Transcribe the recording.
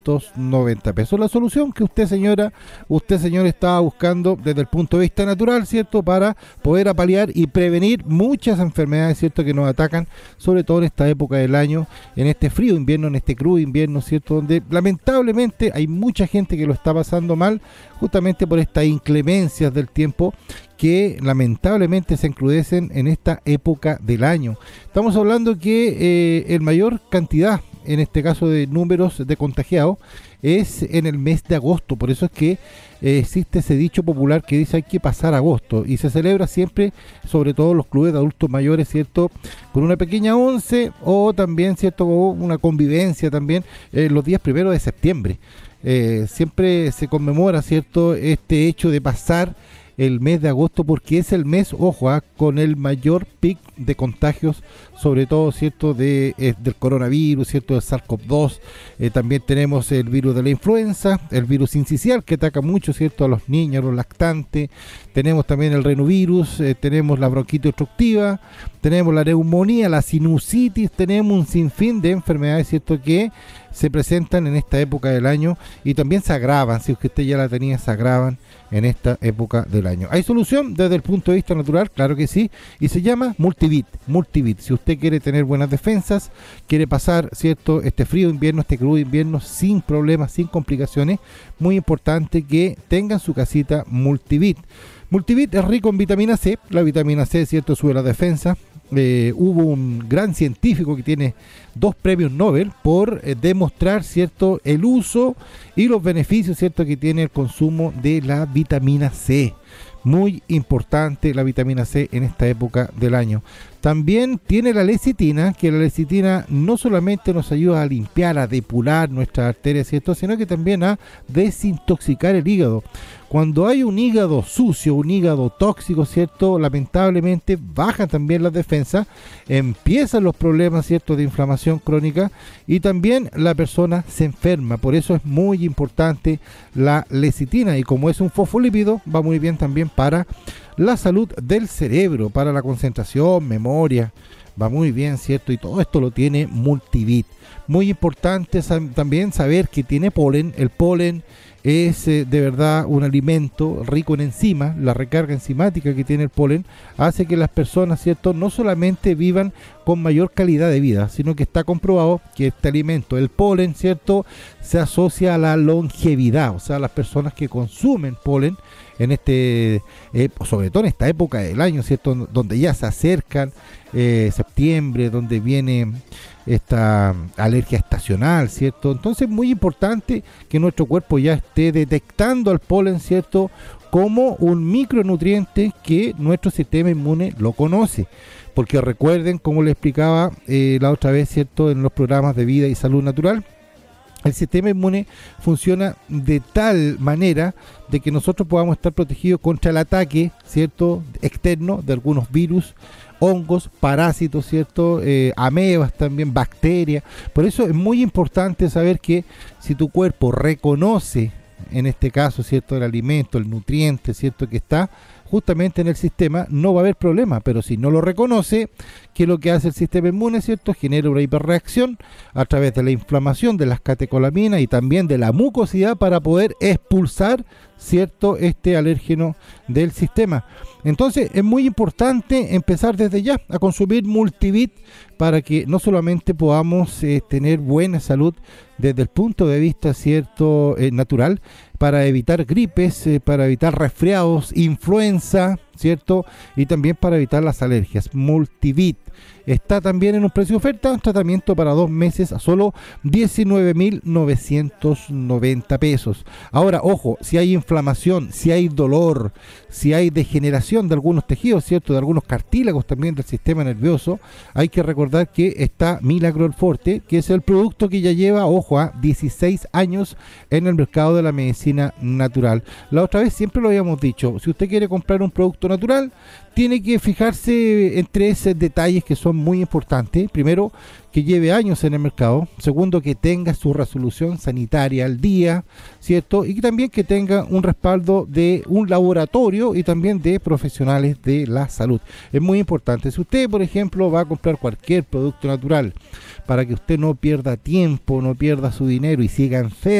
$90. La solución que usted, señora, usted, señor, estaba buscando desde el punto de vista natural, ¿cierto? Para poder apalear y prevenir muchas enfermedades, ¿cierto? Que nos atacan, sobre todo en esta época del año, en este frío invierno, en este crudo invierno, ¿cierto? Donde lamentablemente hay mucha gente que lo está pasando mal, justamente por estas inclemencias del tiempo que lamentablemente se encrudecen en esta época del año. Estamos hablando que el mayor cantidad, en este caso de números de contagiados, es en el mes de agosto. Por eso es que existe ese dicho popular que dice hay que pasar agosto, y se celebra siempre, sobre todo los clubes de adultos mayores, ¿cierto? Con una pequeña once, o también, ¿cierto? Una convivencia también los días 1 de septiembre. Siempre se conmemora, ¿cierto?, este hecho de pasar el mes de agosto, porque es el mes, ojo, con el mayor pic de contagios, sobre todo, ¿cierto?, del coronavirus, ¿cierto?, del SARS-CoV-2. También tenemos el virus de la influenza, el virus sincicial, que ataca mucho, ¿cierto?, a los niños, a los lactantes. Tenemos también el renovirus, tenemos la bronquitis obstructiva, tenemos la neumonía, la sinusitis, tenemos un sinfín de enfermedades, ¿cierto?, que se presentan en esta época del año y también se agravan. Si usted ya la tenía, se agravan en esta época del año. ¿Hay solución desde el punto de vista natural? Claro que sí, y se llama Multivit. Multivit, si usted quiere tener buenas defensas, quiere pasar, ¿cierto?, este frío invierno, este crudo invierno sin problemas, sin complicaciones, muy importante que tenga en su casita Multivit. Multivit es rico en vitamina C. La vitamina C, ¿cierto?, sube la defensa. Hubo un gran científico que tiene 2 premios Nobel por demostrar, ¿cierto?, el uso y los beneficios, ¿cierto?, que tiene el consumo de la vitamina C. Muy importante la vitamina C en esta época del año. También tiene la lecitina, que la lecitina no solamente nos ayuda a limpiar, a depurar nuestras arterias, ¿cierto?, sino que también a desintoxicar el hígado. Cuando hay un hígado sucio, un hígado tóxico, ¿cierto?, lamentablemente bajan también las defensas, empiezan los problemas, ¿cierto?, de inflamación crónica, y también la persona se enferma. Por eso es muy importante la lecitina, y como es un fosfolípido, va muy bien también para la salud del cerebro, para la concentración, memoria, va muy bien, ¿cierto? Y todo esto lo tiene Multivit. Muy importante también saber que tiene polen. El polen es de verdad un alimento rico en enzimas. La recarga enzimática que tiene el polen hace que las personas, ¿cierto?, no solamente vivan con mayor calidad de vida, sino que está comprobado que este alimento, el polen, ¿cierto?, se asocia a la longevidad. O sea, las personas que consumen polen en sobre todo en esta época del año, ¿cierto?, donde ya se acercan septiembre, donde viene esta alergia estacional, ¿cierto? Entonces es muy importante que nuestro cuerpo ya esté detectando al polen, ¿cierto?, como un micronutriente que nuestro sistema inmune lo conoce. Porque recuerden, como les explicaba la otra vez, ¿cierto?, en los programas de vida y salud natural, el sistema inmune funciona de tal manera de que nosotros podamos estar protegidos contra el ataque, ¿cierto?, externo de algunos virus, hongos, parásitos, ¿cierto?, amebas también, bacterias. Por eso es muy importante saber que si tu cuerpo reconoce, en este caso, ¿cierto?, el alimento, el nutriente, ¿cierto?, que está justamente en el sistema, no va a haber problema. Pero si no lo reconoce, ¿qué es lo que hace el sistema inmune, ¿cierto? Genera una hiperreacción a través de la inflamación de las catecolaminas y también de la mucosidad para poder expulsar, ¿cierto?, este alérgeno del sistema. Entonces es muy importante empezar desde ya a consumir Multivit para que no solamente podamos tener buena salud desde el punto de vista, ¿cierto?, natural, para evitar gripes, para evitar resfriados, influenza, ¿cierto?, y también para evitar las alergias. Multivit está también en un precio de oferta, tratamiento para 2 meses a solo 19.990 pesos. Ahora, ojo, si hay inflamación, si hay dolor, si hay degeneración de algunos tejidos, ¿cierto?, de algunos cartílagos también del sistema nervioso, hay que recordar que está Milagro Forte, que es el producto que ya lleva, ojo, a 16 años en el mercado de la medicina natural. La otra vez siempre lo habíamos dicho, si usted quiere comprar un producto natural, tiene que fijarse en tres detalles que son muy importantes. Primero, que lleve años en el mercado. Segundo, que tenga su resolución sanitaria al día, ¿cierto? Y también que tenga un respaldo de un laboratorio y también de profesionales de la salud. Es muy importante. Si usted, por ejemplo, va a comprar cualquier producto natural para que usted no pierda tiempo, no pierda su dinero y siga enfermo,